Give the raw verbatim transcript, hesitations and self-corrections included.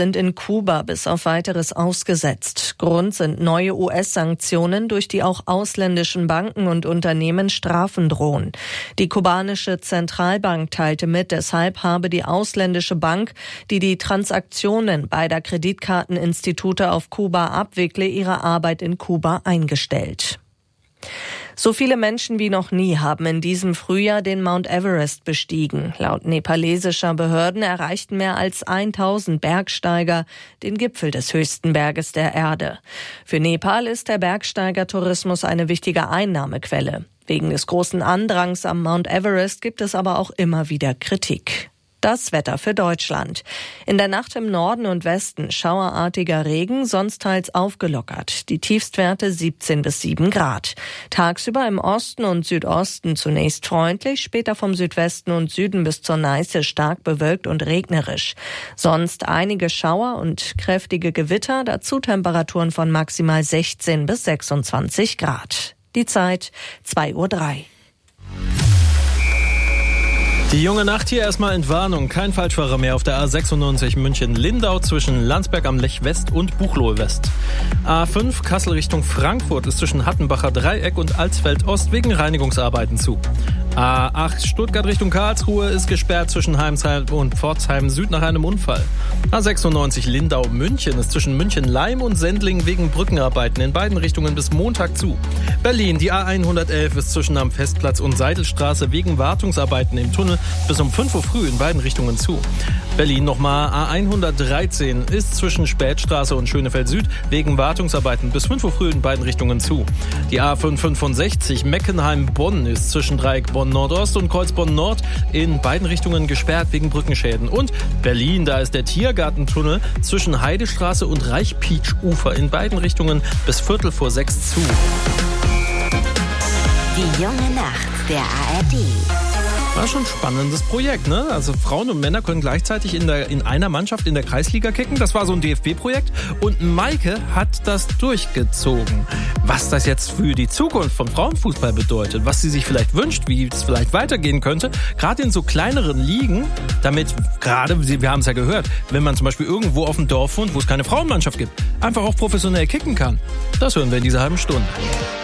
sind in Kuba bis auf Weiteres ausgesetzt. Grund sind neue U S-Sanktionen, durch die auch ausländischen Banken und Unternehmen Strafen drohen. Die kubanische Zentralbank teilte mit, deshalb habe die ausländische Bank, die die Transaktionen beider Kreditkarteninstitute auf Kuba abwickle, ihre Arbeit in Kuba eingestellt. So viele Menschen wie noch nie haben in diesem Frühjahr den Mount Everest bestiegen. Laut nepalesischer Behörden erreichten mehr als tausend Bergsteiger den Gipfel des höchsten Berges der Erde. Für Nepal ist der Bergsteigertourismus eine wichtige Einnahmequelle. Wegen des großen Andrangs am Mount Everest gibt es aber auch immer wieder Kritik. Das Wetter für Deutschland. In der Nacht im Norden und Westen schauerartiger Regen, sonst teils aufgelockert. Die Tiefstwerte siebzehn bis sieben Grad. Tagsüber im Osten und Südosten zunächst freundlich, später vom Südwesten und Süden bis zur Neiße stark bewölkt und regnerisch. Sonst einige Schauer und kräftige Gewitter, dazu Temperaturen von maximal sechzehn bis sechsundzwanzig Grad. Die Zeit zwei Uhr drei. Die junge Nacht hier erstmal Entwarnung. Kein Falschfahrer mehr auf der A sechsundneunzig München-Lindau zwischen Landsberg am Lech West und Buchloe West. A fünf Kassel Richtung Frankfurt ist zwischen Hattenbacher Dreieck und Alsfeld Ost wegen Reinigungsarbeiten zu. A acht Stuttgart Richtung Karlsruhe ist gesperrt zwischen Heimsheim und Pforzheim Süd nach einem Unfall. A sechsundneunzig Lindau München ist zwischen München-Leim und Sendling wegen Brückenarbeiten in beiden Richtungen bis Montag zu. Berlin, die A hundertelf ist zwischen am Festplatz und Seidelstraße wegen Wartungsarbeiten im Tunnel bis um fünf Uhr früh in beiden Richtungen zu. Berlin nochmal A hundertdreizehn ist zwischen Spätstraße und Schönefeld Süd wegen Wartungsarbeiten bis fünf Uhr früh in beiden Richtungen zu. Die A fünfhundertfünfundsechzig Meckenheim-Bonn ist zwischen Dreieck Bonn Nordost und Kreuzbonn Nord in beiden Richtungen gesperrt wegen Brückenschäden. Und Berlin, da ist der Tiergartentunnel zwischen Heidestraße und Reichpietsch-Ufer in beiden Richtungen bis Viertel vor sechs zu. Die junge Nacht der A R D. War schon ein spannendes Projekt, ne? Also Frauen und Männer können gleichzeitig in, der, in einer Mannschaft in der Kreisliga kicken. Das war so ein D F B-Projekt. Und Maike hat das durchgezogen. Was das jetzt für die Zukunft vom Frauenfußball bedeutet, was sie sich vielleicht wünscht, wie es vielleicht weitergehen könnte, gerade in so kleineren Ligen, damit gerade, wir haben es ja gehört, wenn man zum Beispiel irgendwo auf dem Dorf wohnt, wo es keine Frauenmannschaft gibt, einfach auch professionell kicken kann. Das hören wir in dieser halben Stunde.